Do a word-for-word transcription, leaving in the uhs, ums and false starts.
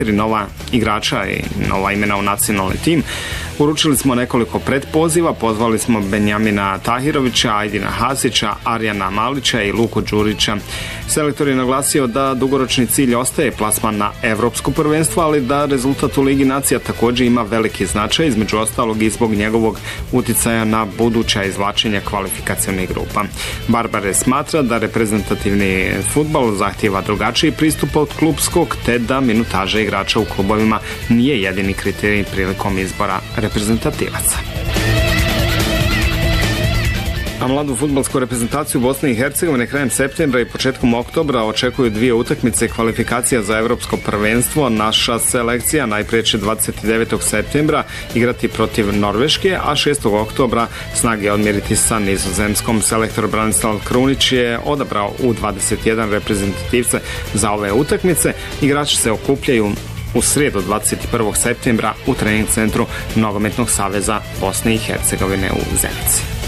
nova igrača i nova imena u nacionalni tim. Uručili smo nekoliko predpoziva, pozvali smo Benjamina Tahirovića, Ajdina Hasića, Arjana Malića i Luku Đurića. Selektor je naglasio da dugoročni cilj ostaje plasman na evropsko prvenstvo, ali da rezultat u Ligi nacija također ima veliki značaj, između ostalog i zbog njegovog uticaja na buduća izvlačenja kvalifikacionih grupa. Barbare smatra da reprezentativni fudbal zahtijeva drugačiji pristup od klubskog, te da minutaža igrača u klubovima nije jedini kriterij prilikom izbora reprezentativaca. A mladu fudbalsku reprezentaciju Bosne i Hercegovine krajem septembra i početkom oktobra očekuju dvije utakmice kvalifikacija za evropsko prvenstvo. Naša selekcija najprije će dvadeset devetog septembra igrati protiv Norveške, a šestog oktobra snage odmjeriti sa Nizozemskom. Selektor Branislav Krunić je odabrao u dvadeset jedan reprezentativce za ove utakmice. Igrači se okupljaju u srijedu dvadeset prvog septembra u trening centru Nogometnog saveza Bosne i Hercegovine u Zenici.